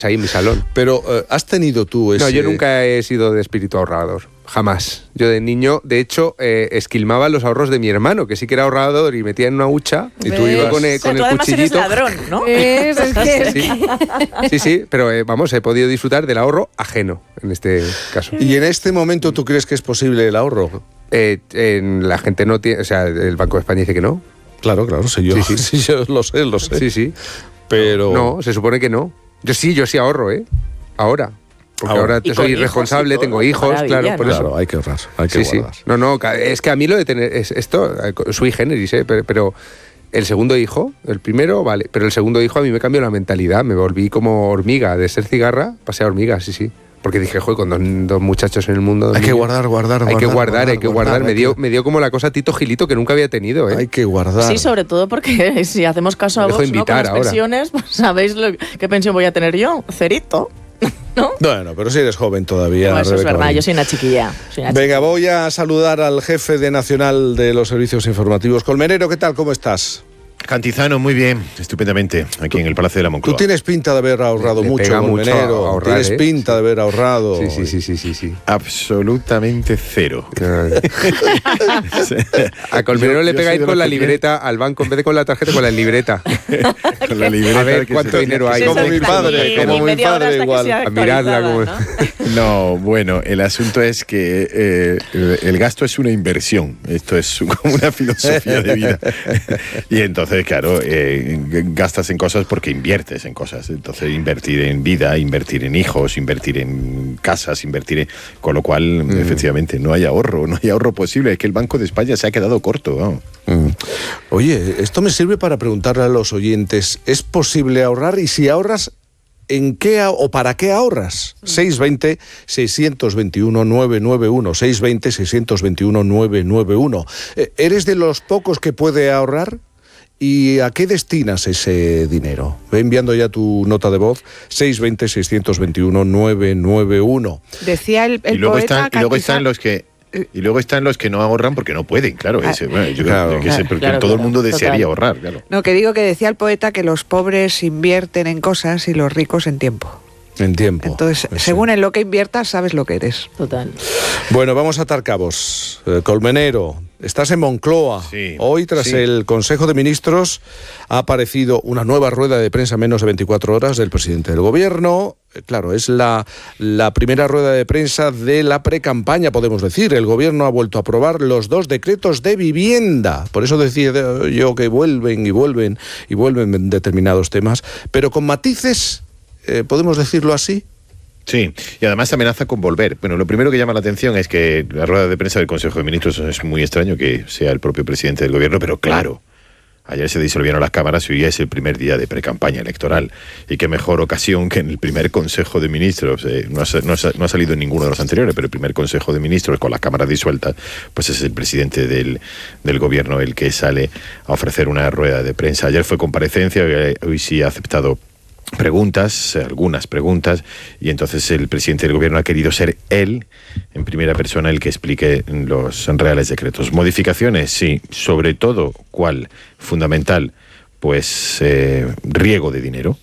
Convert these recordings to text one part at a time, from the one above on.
ahí en mi salón. Pero, ¿has tenido tú ese...? No, yo nunca he sido de espíritu ahorrador. Jamás. Yo de niño, de hecho, esquilmaba los ahorros de mi hermano, que sí que era ahorrador y metía en una hucha. Y tú ibas con el tú además cuchillito. eres ladrón, ¿no? Sí, pero vamos, he podido disfrutar del ahorro ajeno, en este caso. ¿Y en este momento tú crees que es posible el ahorro? La gente no tiene... O sea, el Banco de España dice que no. Claro, sí, yo, Sí. sí, yo lo sé. Sí. Pero... No, se supone que no. Yo sí ahorro, Ahora. Porque ahora soy responsable, tengo hijos, claro, por eso. Claro, hay que ahorrar, hay que guardar. Sí. No, es que a mí lo de tener esto, sui generis, pero el segundo hijo, el primero, vale, pero el segundo hijo a mí me cambió la mentalidad, me volví como hormiga, de ser cigarra, pasé a hormiga, sí. Porque dije, joder, con dos muchachos en el mundo... Hay que guardar. Hay que guardar. Me dio como la cosa Tito Gilito que nunca había tenido, Hay que guardar. Sí, sobre todo porque si hacemos caso a vos, ¿no? Con las pensiones, pues sabéis qué pensión voy a tener yo, cerito. ¿No? Bueno, pero si eres joven todavía. No, eso es verdad, yo soy una chiquilla. Venga, voy a saludar al jefe nacional de los servicios informativos. Colmenero, ¿qué tal? ¿Cómo estás? Cantizano, muy bien, estupendamente, aquí en el Palacio de la Moncloa. Tú tienes pinta de haber ahorrado mucho, Colmenero. Ahorrar, tienes pinta de haber ahorrado. Sí. Absolutamente cero. A Colmenero le pegáis con la libreta al banco, en vez de con la tarjeta, con la libreta. Con la libreta. A ver cuánto dinero hay. Como mi padre igual. A mirarla como... No, bueno, el asunto es que el gasto es una inversión. Esto es como una filosofía de vida. Y entonces, claro, gastas en cosas porque inviertes en cosas. Entonces, invertir en vida, invertir en hijos, invertir en casas, con lo cual, efectivamente, no hay ahorro posible. Es que el Banco de España se ha quedado corto, ¿no? Oye, esto me sirve para preguntarle a los oyentes, ¿es posible ahorrar? Y si ahorras, ¿en qué o para qué ahorras? 620-621-991, 620-621-991. ¿Eres de los pocos que puede ahorrar? ¿Y a qué destinas ese dinero? Ve enviando ya tu nota de voz, 620-621-991. Decía el luego poeta... Y luego están los que no ahorran porque no pueden, claro. Yo creo que todo el mundo desearía ahorrar, claro. No, que digo que decía el poeta que los pobres invierten en cosas y los ricos en tiempo. En tiempo. Entonces, según en lo que inviertas, sabes lo que eres. Total. Bueno, vamos a atar cabos. Colmenero, estás en Moncloa. Sí, Hoy, tras el Consejo de Ministros, ha aparecido una nueva rueda de prensa en menos de 24 horas del presidente del Gobierno. Claro, es la primera rueda de prensa de la precampaña, podemos decir. El Gobierno ha vuelto a aprobar los 2 decretos de vivienda. Por eso decía yo que vuelven determinados temas, pero con matices... ¿podemos decirlo así? Sí, y además amenaza con volver. Bueno, lo primero que llama la atención es que la rueda de prensa del Consejo de Ministros es muy extraño que sea el propio presidente del Gobierno, pero claro, ayer se disolvieron las cámaras y hoy es el primer día de precampaña electoral. Y qué mejor ocasión que en el primer Consejo de Ministros, no ha salido en ninguno de los anteriores, pero el primer Consejo de Ministros con las cámaras disueltas, pues es el presidente del Gobierno el que sale a ofrecer una rueda de prensa. Ayer fue comparecencia, hoy sí ha aceptado algunas preguntas, y entonces el presidente del Gobierno ha querido ser él, en primera persona, el que explique los reales decretos. Modificaciones, sí, sobre todo, ¿cuál? Fundamental, pues riego de dinero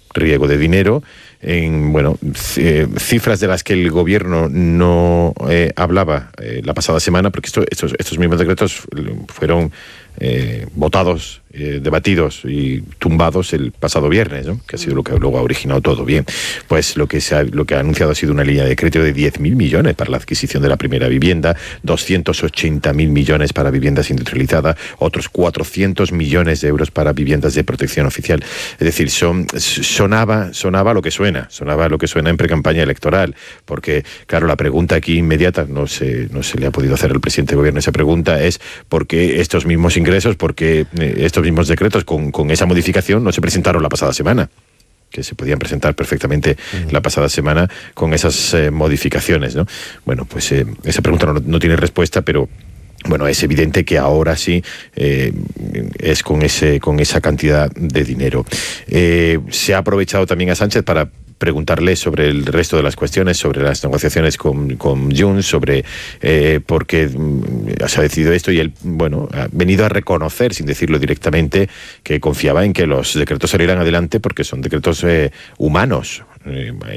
en, cifras de las que el Gobierno no hablaba la pasada semana, porque estos mismos decretos fueron votados, debatidos y tumbados el pasado viernes, ¿no? Que ha sido lo que luego ha originado todo. Bien, pues lo que ha anunciado ha sido una línea de crédito de 10.000 millones para la adquisición de la primera vivienda, 280.000 millones para viviendas industrializadas, otros 400 millones de euros para viviendas de protección oficial. Es decir, sonaba lo que suena en precampaña electoral, porque, claro, la pregunta aquí inmediata, no se le ha podido hacer al presidente del Gobierno esa pregunta, es ¿por qué estos mismos ingresos, por qué estos mismos decretos con esa modificación no se presentaron la pasada semana? Que se podían presentar perfectamente la pasada semana con esas modificaciones, ¿no? Bueno, pues esa pregunta no tiene respuesta, pero bueno, es evidente que ahora sí es con esa cantidad de dinero. Se ha aprovechado también a Sánchez para preguntarle sobre el resto de las cuestiones, sobre las negociaciones con Junts, sobre por qué se ha decidido esto, y él, bueno, ha venido a reconocer, sin decirlo directamente, que confiaba en que los decretos salieran adelante porque son decretos humanos.